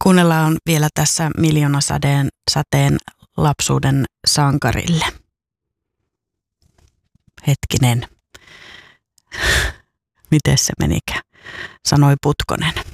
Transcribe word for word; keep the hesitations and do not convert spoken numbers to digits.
Kuunnellaan vielä tässä Miljoonasateen sateen lapsuuden sankarille. Hetkinen. Miten se menikään? Sanoi Putkonen.